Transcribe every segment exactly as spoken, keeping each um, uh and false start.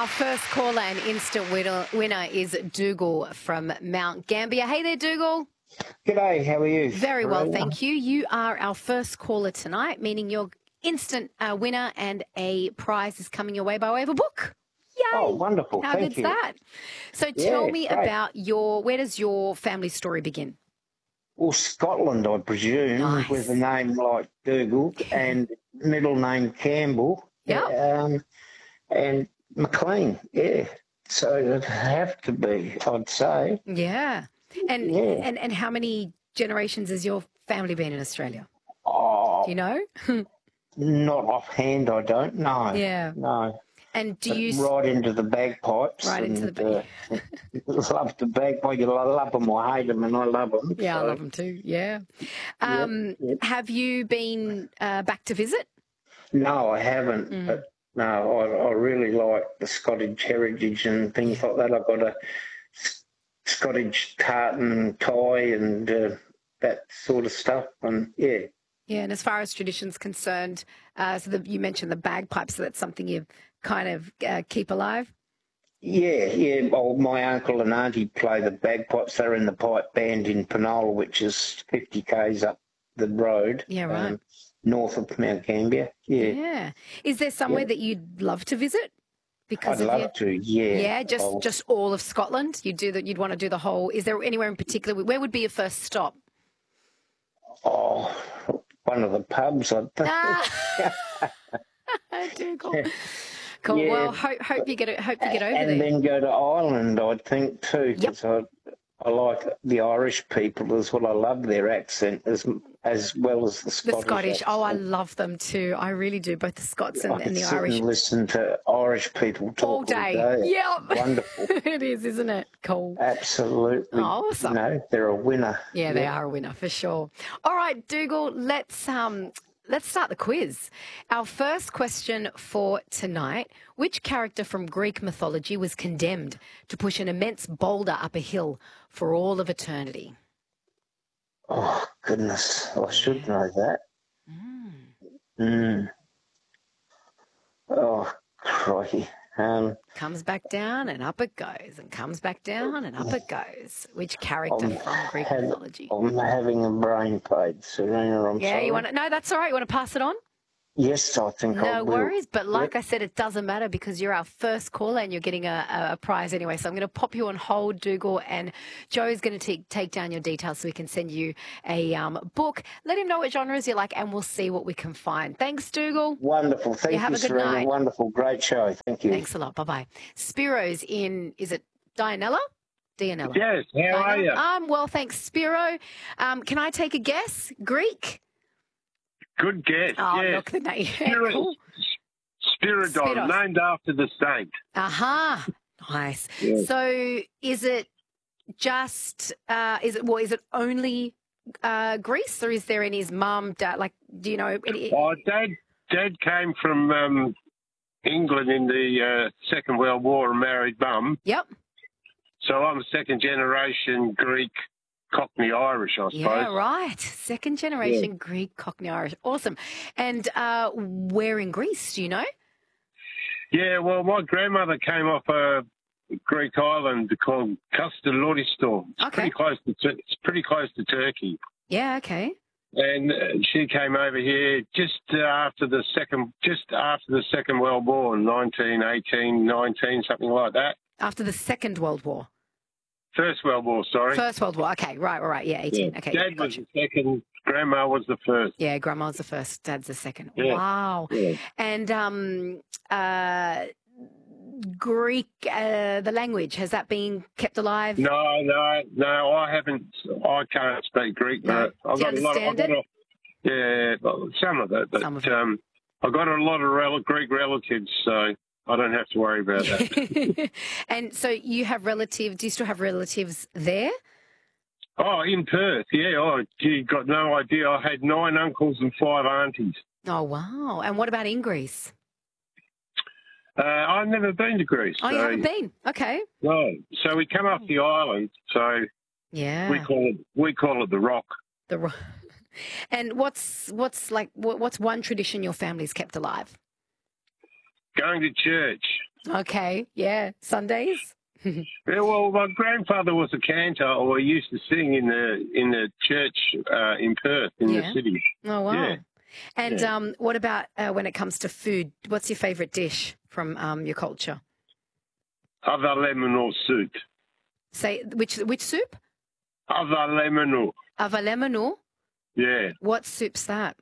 Our first caller and instant winner, winner is Dougal from Mount Gambier. Hey there, Dougal. G'day, how are you? Very well, Right. thank you. You are our first caller tonight, meaning you're instant uh, winner and a prize is coming your way by way of a book. Yay! Oh, wonderful. How Thank good's you. that? So tell Yeah, me great. about your, where does your family story begin? Well, Scotland, I presume, Nice. with a name like Dougal and middle name Campbell. Yep. Um, and McLean, yeah. So it'd have to be, I'd say. Yeah. And, Yeah. and, and how many generations has your family been in Australia? Oh, Do you know? not offhand, I don't know. Yeah. No. And do But you... right into the bagpipes. Right and, into the... uh, love the bagpipes. You love them or hate them, and I love them. Yeah, so. I love them too. Yeah. Um, Yep, yep. Have you been uh, back to visit? No, I haven't. Mm. But no, I, I really like the Scottish heritage and things Yeah. like that. I've got a S- Scottish tartan tie and uh, that sort of stuff. And yeah, Yeah, and as far as tradition's concerned, uh, so the, you mentioned the bagpipes, so that's something you kind of uh, keep alive? yeah, yeah. Well, my uncle and auntie play the bagpipes. They're in the pipe band in Penola, which is fifty k's up the road. Yeah, right. Um, north of Mount Gambier. Yeah. Yeah. Is there somewhere Yeah. that you'd love to visit? Because I'd of love your... to, yeah. Yeah, just I'll- just all of Scotland. You'd do that. You'd want to do the whole. Is there anywhere in particular? Where would be your first stop? Oh, one of the pubs, I think. Ah, Dougal. Cool. Yeah, Well, hope hope you get it. Hope you get over and there. then go to Ireland, I think, too, Yep. because I, I like the Irish people as well. I love their accent as as well as the The Scottish. Scottish. Oh, I accent. love them too. I really do. Both the Scots and, I and could the sit Irish. and listen to Irish people talk All day. All day. Yep. Wonderful. It is, isn't it? Cool. Absolutely. Oh, awesome. You know, they're a winner. Yeah, they are a winner for sure. All right, Dougal, let's um let's start the quiz. Our first question for tonight: which character from Greek mythology was condemned to push an immense boulder up a hill for all of eternity? Oh, goodness. I should know that. Mm. Mm. Oh, crikey. Um, Comes back down and up it goes, and comes back down and up it goes. Which character I'm from Greek had- mythology? I'm having a brain fade, Serena. I'm Yeah, sorry. you want to? No, that's all right. You want to pass it on? Yes, I think I No will. worries, but like I said, it doesn't matter because you're our first caller and you're getting a, a, a prize anyway. So I'm going to pop you on hold, Dougal, and Joe's going to take take down your details so we can send you a um, book. Let him know what genres you like and we'll see what we can find. Thanks, Dougal. Wonderful. Thank You have you, a good Serena. night. Wonderful. Great show. Thank you. Thanks a lot. Bye-bye. Spiro's in, is it Dianella? Dianella. Yes, how are Dianella? you? Um, well, thanks, Spiro. Um, can I take a guess? Greek? Good guess. Oh, yes. look, the name. Spirit- Cool. Spiridon, Spiros. named after the saint. Aha. Nice. Yeah. So is it just, uh, is it, well, is it only uh, Greece or is there any, his mum, dad, like, do you know? Any, Oh, Dad, Dad came from um, England in the uh, Second World War and married mum. Yep. So I'm a second generation Greek Cockney Irish, I suppose. Yeah, right. Second generation Greek Cockney Irish. Awesome. And uh, where in Greece, do you know? Yeah, well, my grandmother came off a Greek island called Kastaloristor. It's Okay. pretty close to Tur- it's pretty close to Turkey. Yeah, okay. And uh, she came over here just uh, after the second, just after the Second World War, nineteen eighteen, nineteen, something like that. After the Second World War. First World War, sorry. First World War. Okay, right, right, right. Yeah, eighteen. Yeah. Okay, Dad was gotcha. the second, Grandma was the first. Yeah, grandma's the first, dad's the second. Yeah. Wow. Yeah. And um, uh, Greek, uh, the language, has that been kept alive? No, no, no, I haven't, I can't speak Greek, No. but I've Do you got a lot of, understand I've got a, yeah, well, some of it, but Some of it. um, I've got a lot of rel- Greek relatives, so I don't have to worry about that. And so you have relatives, do you still have relatives there? Oh, in Perth, yeah, oh, gee, got no idea. I had nine uncles and five aunties. Oh, wow. And what about in Greece? Uh, I've never been to Greece. Oh, you so, haven't been? Okay. No, so we come off the island, so Yeah. we call it we call it the Rock. The ro- And what's what's like what, what's one tradition your family's kept alive? Going to church. Okay, yeah, Sundays. Yeah, well, my grandfather was a cantor, or he used to sing in the in the church uh, in Perth, in Yeah. the city. Oh wow. Yeah. And Yeah. um, what about uh, when it comes to food? What's your favourite dish from um, your culture? Other lemon or soup. Say which which soup? Other lemon or. Avalemanu. Yeah. What soup's that?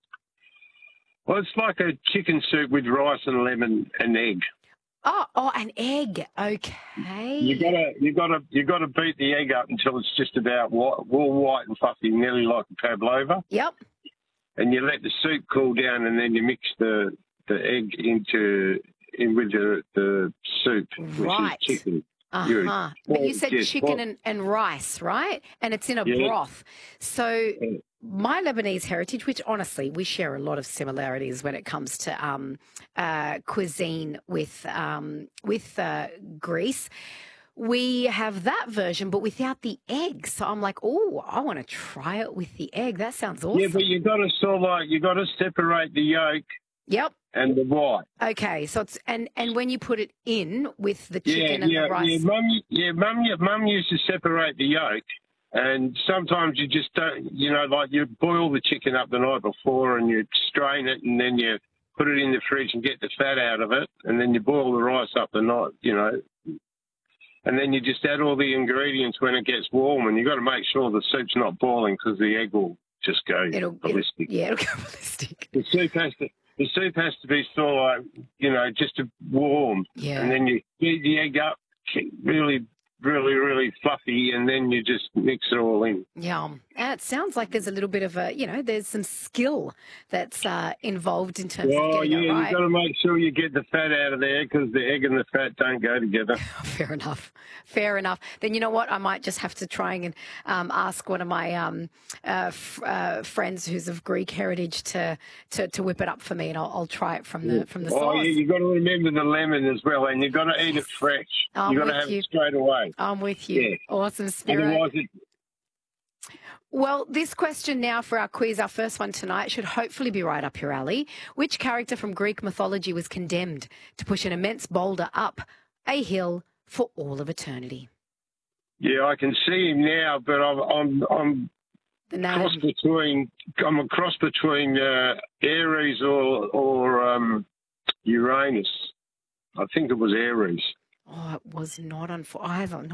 Well, it's like a chicken soup with rice and lemon and egg. Oh, oh, an egg. Okay. You gotta, you gotta, you gotta beat the egg up until it's just about white, all white and fluffy, nearly like a pavlova. Yep. And you let the soup cool down, and then you mix the the egg into in with the the soup, which Right. is chicken. Uh-huh. But you said Yes, chicken well- and, and rice, right? And it's in a Yeah. broth. So my Lebanese heritage, which honestly we share a lot of similarities when it comes to um, uh, cuisine with um, with uh, Greece. We have that version, but without the egg. So I'm like, oh, I want to try it with the egg. That sounds awesome. Yeah, but you got to sort of like you got to separate the yolk Yep. and the white. Okay. So it's and and when you put it in with the Yeah, chicken and yeah, the rice. yeah. Mum, yeah, mum, yeah, mum used to separate the yolk, and sometimes you just don't. You know, like you boil the chicken up the night before, and you strain it, and then you put it in the fridge and get the fat out of it, and then you boil the rice up the night. You know. And then you just add all the ingredients when it gets warm, and you got to make sure the soup's not boiling because the egg will just go It'll, it'll ballistic. yeah, it'll go ballistic. The soup has to the soup has to be sort of like, you know, just warm, Yeah. and then you heat the egg up, really, really, really fluffy, and then you just mix it all in. Yum. And it sounds like there's a little bit of a, you know, there's some skill that's uh, involved in terms of Oh getting yeah, it right. you got to make sure you get the fat out of there because the egg and the fat don't go together. Fair enough. Fair enough. Then you know what? I might just have to try and um, ask one of my um, uh, f- uh, friends who's of Greek heritage to, to, to whip it up for me, and I'll, I'll try it from the from the Oh sauce. yeah, you got to remember the lemon as well, and you got to eat it fresh. I'm You got to with have you. it straight away. I'm with you. Yeah. Awesome, Spiro. Otherwise, it, Well, this question now for our quiz, our first one tonight, should hopefully be right up your alley. Which character from Greek mythology was condemned to push an immense boulder up a hill for all of eternity? yeah, I can see him now, but I'm I'm I'm The cross name. between I'm a cross between uh, Aries or or um, Uranus. I think it was Aries. Oh, it was not unfortunately.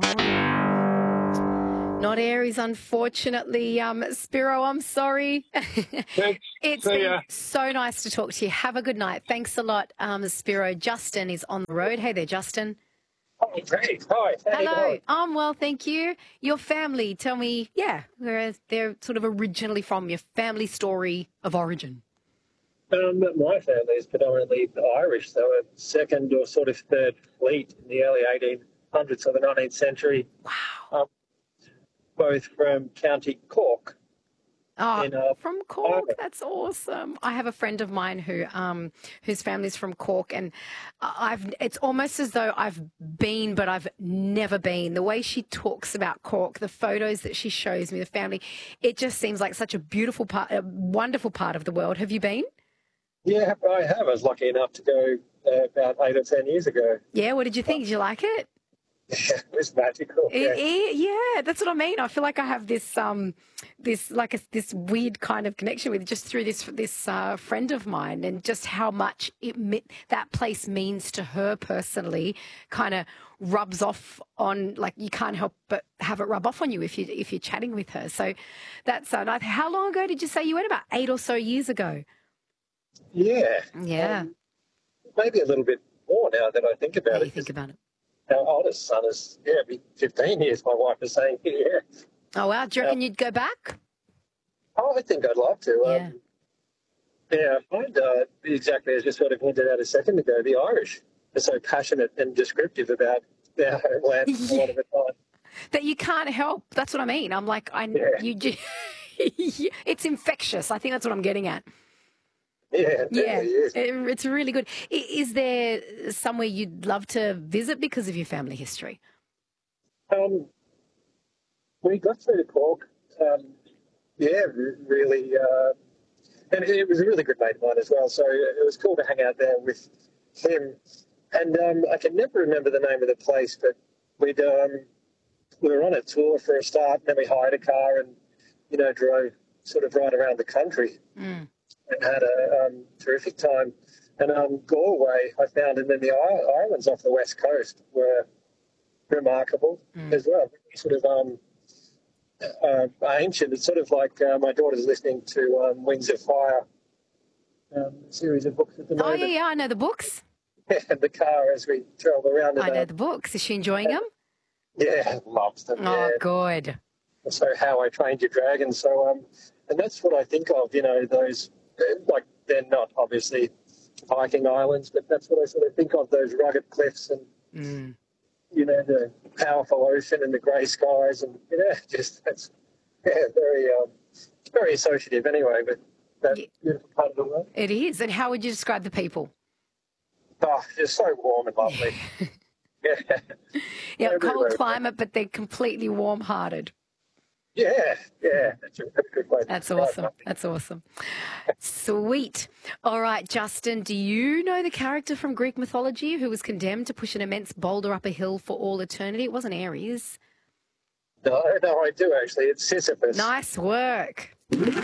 Not Aries, unfortunately. Um, Spiro, I'm sorry. Thanks. It's See been ya. so nice to talk to you. Have a good night. Thanks a lot, um, Spiro. Justin is on the road. Hey there, Justin. Oh, great. Hi. How you Hello. going? I'm well, thank you. Your family, tell me, yeah, where they're sort of originally from, your family story of origin. Um, my family is predominantly Irish, so a second or sort of third fleet in the early eighteen hundreds of the nineteenth century, Wow. both from County Cork. Oh, in, uh, from Cork. Ireland. That's awesome. I have a friend of mine who, um, whose family's from Cork, and I've. It's almost as though I've been, but I've never been. The way she talks about Cork, the photos that she shows me, the family, it just seems like such a beautiful part, a wonderful part of the world. Have you been? Yeah, I have. I was lucky enough to go uh, about eight or ten years ago. Yeah. What did you think? Did you like it? It was magical. It- Yeah. it- yeah, that's what I mean. I feel like I have this, um, this like a, this weird kind of connection with just through this this uh, friend of mine, and just how much it me- that place means to her personally. Kind of rubs off on, like, you can't help but have it rub off on you if you if you're chatting with her. So that's uh, nice. How long ago did you say you went? About eight or so years ago. Yeah. Yeah. Um, maybe a little bit more now that I think How about do it. you think about it? Our oldest son is, yeah, be fifteen years, my wife is saying. Yeah. Oh wow! Do you reckon you'd go back? Oh, I think I'd like to. Yeah. Um, yeah, I find uh, exactly as you sort of hinted at a second ago, the Irish are so passionate and descriptive about their homeland a lot of the time. That you can't help. That's what I mean. I'm like, I Yeah. you. ju- It's infectious. I think that's what I'm getting at. Yeah, it Yeah, really is. it- it's really good. I- Is there somewhere you'd love to visit because of your family history? Um, we got through to Cork. Um, yeah, re- really. Uh, and it was a really good mate of mine as well. So it was cool to hang out there with him and um, I can never remember the name of the place, but we'd um, we were on a tour for a start, and then we hired a car and, you know, drove sort of right around the country Mm. and had a um, terrific time. And um, Galway, I found, and then the i- islands off the west coast were remarkable Mm. as well. Sort of um, uh, ancient. It's sort of like uh, my daughter's listening to um, Wings of Fire, um, series of books at the Oh, moment. yeah, yeah, I know the books. And the car as we travel around. I And, know uh, the books. Is she enjoying them? yeah, loves them. Oh, yeah. good. So How I Trained Your Dragon. So, um, and that's what I think of, you know, those, like, they're not obviously Viking islands, but that's what I sort of think of, those rugged cliffs and, Mm. you know, the powerful ocean and the grey skies. And, yeah, just, that's, yeah, very, um, it's very associative anyway, but that Yeah. beautiful part of the world. It is. And how would you describe the people? Oh, just so warm and lovely. Yeah. Yeah, Very, cold very climate, but they're completely warm-hearted. Yeah, yeah, that's a, that's a good way to That's describe awesome. it. That's awesome. Sweet. All right, Justin, do you know the character from Greek mythology who was condemned to push an immense boulder up a hill for all eternity? It wasn't Ares. No, no, I do actually. It's Sisyphus. Nice work.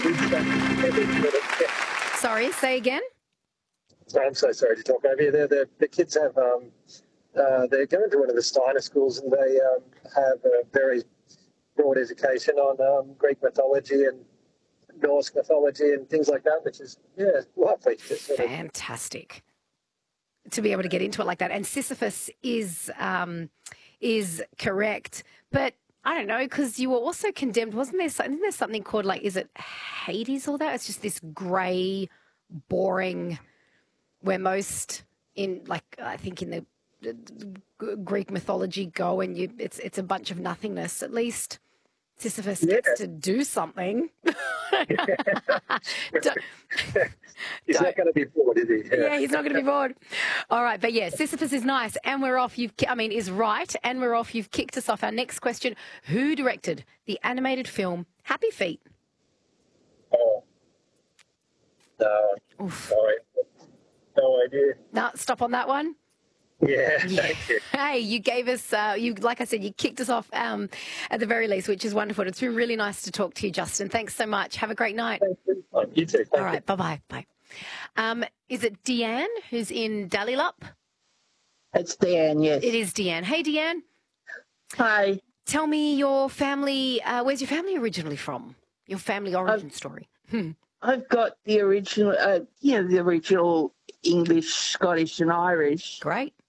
Sorry, say again? I'm so sorry to talk over you. The, the, the kids have, um, uh, they're going to one of the Steiner schools, and they um, have a very broad education on um, Greek mythology and Norse mythology and things like that, which is, yeah, lovely. Just sort of- Fantastic. To be able to get into it like that. And Sisyphus is um, is correct. But I don't know, because you were also condemned, wasn't there? Isn't there something called, like, is it Hades or that? It's just this grey, boring, where most in, like, I think in the, the, the Greek mythology go and you, it's it's a bunch of nothingness. At least Sisyphus Yeah. gets to do something. Don't- He's Don't- not going to be bored, is he? yeah, he's not going to be bored. All right, but yeah, Sisyphus is nice, and we're off. You've, ki- I mean, is right, and we're off. You've kicked us off. Our next question: who directed the animated film Happy Feet? Oh. No, Oof. sorry. No idea. No, stop on that one. Yeah, Yeah. thank you. Hey, you gave us, uh, you like I said, you kicked us off um, at the very least, which is wonderful. It's been really nice to talk to you, Justin. Thanks so much. Have a great night. Thank you. Oh, you too. Thank All right, bye-bye. Bye. Um, is it Deanne who's in Dallylup? It's Dan, yes. It is Deanne. Hey, Deanne. Hi. Tell me your family, uh, where's your family originally from? Your family origin story. Hmm. I've got the original, uh, you know, the original English, Scottish and Irish. Great.